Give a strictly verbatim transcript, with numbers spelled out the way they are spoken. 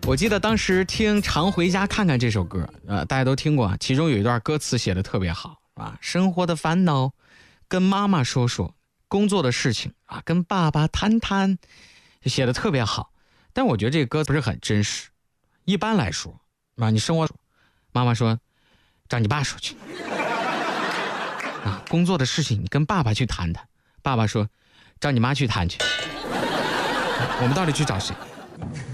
我记得当时听《常回家看看》这首歌，呃，大家都听过啊。其中有一段歌词写的特别好啊，生活的烦恼跟妈妈说说，工作的事情啊跟爸爸谈谈，写的特别好。但我觉得这个歌不是很真实。一般来说啊，你生活，妈妈说找你爸说去啊，工作的事情你跟爸爸去谈谈，爸爸说找你妈去谈去。我们到底去找谁？